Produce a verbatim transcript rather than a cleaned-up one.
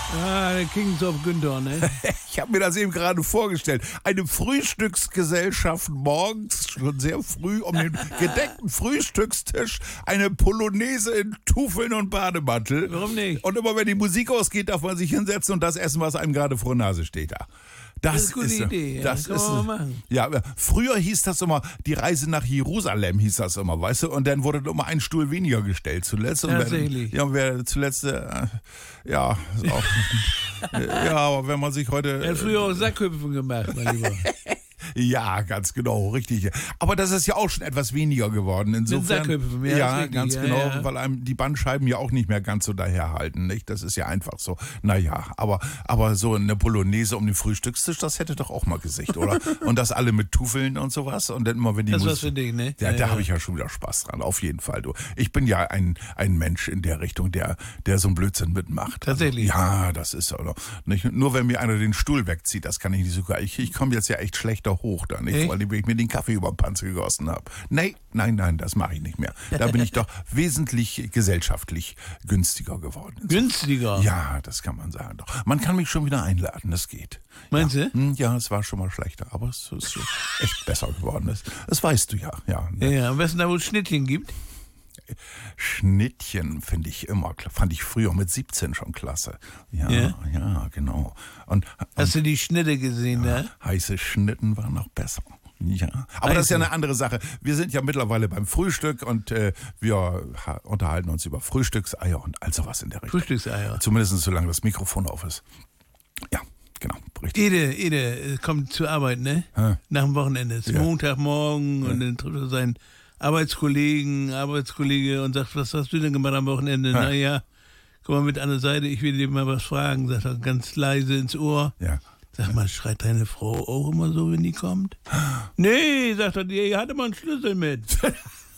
Ah, der Kings of Günther, ne? Ich habe mir das eben gerade vorgestellt. Eine Frühstücksgesellschaft morgens, schon sehr früh, um den gedeckten Frühstückstisch, eine Polonaise in Tuffeln und Bademantel. Warum nicht? Und immer wenn die Musik ausgeht, darf man sich hinsetzen und das essen, was einem gerade vor der Nase steht da. Das, Das ist eine gute ist, Idee, ja. Das Kann ist, man mal machen. ja, früher hieß das immer, die Reise nach Jerusalem hieß das immer, weißt du? Und dann wurde immer ein Stuhl weniger gestellt zuletzt. Und Tatsächlich. Wer, ja, wer zuletzt, äh, ja, ist auch, ja, aber wenn man sich heute... Er hat früher auch Sackhüpfen gemacht, mein Lieber. Ja, ganz genau, richtig. Aber das ist ja auch schon etwas weniger geworden. Insofern, Sackhüpfen, ja, ja, richtig, ganz ja, genau, ja. weil einem die Bandscheiben ja auch nicht mehr ganz so daherhalten, nicht? Das ist ja einfach so. Naja, aber, aber so eine Polonaise um den Frühstückstisch, das hätte doch auch mal Gesicht, oder? Und das alle mit Tuffeln und sowas. Und dann immer, wenn die Das ist Musik- was für dich, ne? Ja, Ja, da ja. habe ich ja schon wieder Spaß dran, auf jeden Fall. Du. Ich bin ja ein, ein Mensch in der Richtung, der, der so einen Blödsinn mitmacht. Tatsächlich? Also, ja, das ist so. Nicht, nur wenn mir einer den Stuhl wegzieht, das kann ich nicht so gut. Ich, ich komme jetzt ja echt schlechter hoch da, nicht? Echt? Vor allem, wenn ich mir den Kaffee über den Panzer gegossen habe. Nee, nein, nein, das mache ich nicht mehr. Da bin ich doch wesentlich gesellschaftlich günstiger geworden. Günstiger? Ja, das kann man sagen. Doch. Man kann mich schon wieder einladen, das geht. Meinst ja. du? Hm, Ja, es war schon mal schlechter, aber es ist schon echt besser geworden. Das, das weißt du ja. ja. Ja, ja. Am besten da, wo es Schnittchen gibt. Schnittchen finde ich immer, kla- fand ich früher mit siebzehn schon klasse. Ja, ja, Ja? genau. Und, Hast du die Schnitte gesehen, und da? heiße Schnitten waren noch besser. Ja, aber das ist ja eine andere Sache. Wir sind ja mittlerweile beim Frühstück und äh, wir ha- unterhalten uns über Frühstückseier und all sowas in der Richtung. Frühstückseier. Zumindest solange das Mikrofon auf ist. Ja, genau, richtig. Ede, Ede äh, kommt zur Arbeit, ne? Hä? Nach dem Wochenende. Es ist Ja. Montagmorgen und dann trifft er seinen Arbeitskollegen, Arbeitskollege und sagt, was hast du denn gemacht am Wochenende? Hä? Naja, komm mal mit an der Seite, ich will dir mal was fragen, sagt er ganz leise ins Ohr. Ja. Sag mal, schreit deine Frau auch immer so, wenn die kommt? Nee, sagt er, die hatte mal einen Schlüssel mit.